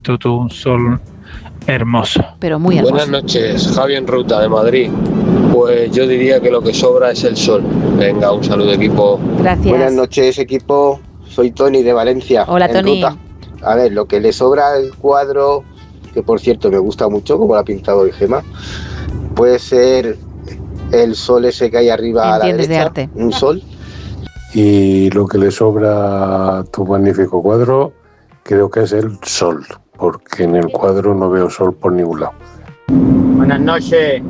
Tuvo un sol hermoso. Pero muy hermoso. Buenas noches, Javi en ruta de Madrid. Pues yo diría que lo que sobra es el sol. Venga, un saludo, equipo. Gracias. Buenas noches, equipo. Soy Tony de Valencia. Hola, en Tony. ruta. A ver, lo que le sobra al cuadro, que por cierto me gusta mucho, como lo ha pintado hoy Gemma, puede ser el sol ese que hay arriba a la Entiendes de derecha, arte. un sol. Y lo que le sobra a tu magnífico cuadro, creo que es el sol, porque en el cuadro no veo sol por ningún lado. Buenas noches.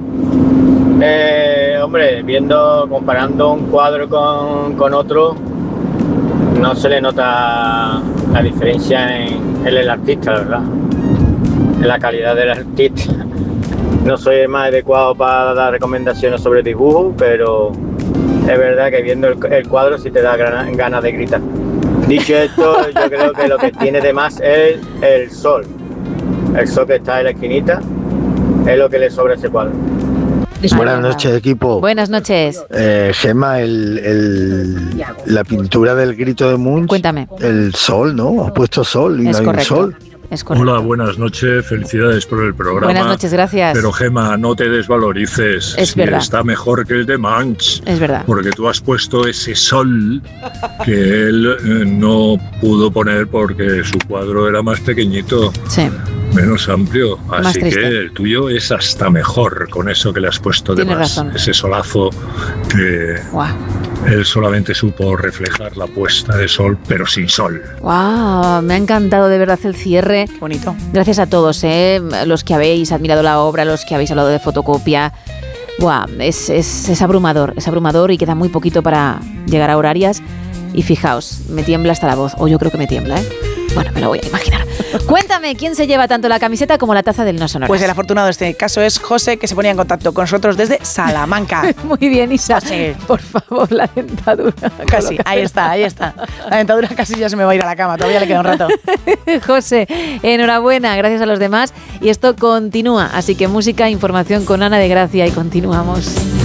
Hombre, comparando un cuadro con otro, no se le nota la diferencia en el artista, la verdad, en la calidad del artista. No soy el más adecuado para dar recomendaciones sobre dibujo, pero es verdad que viendo el cuadro sí te da ganas de gritar. Dicho esto, yo creo que lo que tiene de más es el sol. El sol que está en la esquinita es lo que le sobra a ese cuadro. Buenas noches, equipo. Buenas noches. Gemma, la pintura del grito de Munch. Cuéntame. El sol, ¿no? Has puesto sol y Es no hay correcto. un sol. Es correcto. Hola, buenas noches, felicidades por el programa. Buenas noches, gracias. Pero Gemma, no te desvalorices. Es Si verdad. está mejor que el de Munch. Es verdad. Porque tú has puesto ese sol que él no pudo poner porque su cuadro era más pequeñito. Sí. Menos amplio, Más así triste. que el tuyo es hasta mejor con eso que le has puesto de Tienes más. razón. Ese solazo que Guau. él solamente supo reflejar la puesta de sol, pero sin sol. Wow, me ha encantado de verdad el cierre. Bonito. Gracias a todos, los que habéis admirado la obra, los que habéis hablado de fotocopia. Wow, es abrumador y queda muy poquito para llegar a Horarias. Y fijaos, me tiembla hasta la voz, o yo creo que me tiembla, ¿eh? Bueno, me lo voy a imaginar. Cuéntame, ¿quién se lleva tanto la camiseta como la taza del No Sonoras? Pues el afortunado de este caso es José, que se ponía en contacto con nosotros desde Salamanca. Muy bien, Isa. José. Por favor, la dentadura. Casi, ahí está. La dentadura casi ya se me va a ir a la cama, todavía le queda un rato. José, enhorabuena, gracias a los demás. Y esto continúa, así que música, información con Ana de Gracia y continuamos.